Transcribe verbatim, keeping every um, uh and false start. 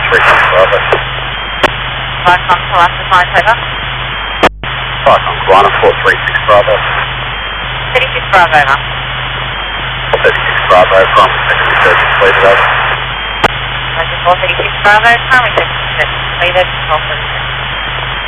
three six Bravo. Vicon Palazzo Flight over. Vicon Kalana four three six Bravo. thirty-six Bravo over. thirty-six Bravo, primary secondary search completed over. Roger four thirty-six Bravo, primary secondary search completed, twelve thirty-six.